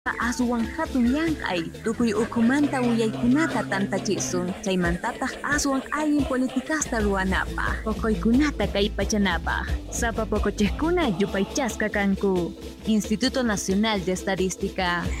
Aswan hatun llank'ay tukuy ukhumanta uyaykunata tantachisun chaymantataq aswan allin politikasta ruwanapaq puquykunata kay pachanapaq sapa puquchiqkuna yupaychasqa kanku. Instituto Nacional de Estadística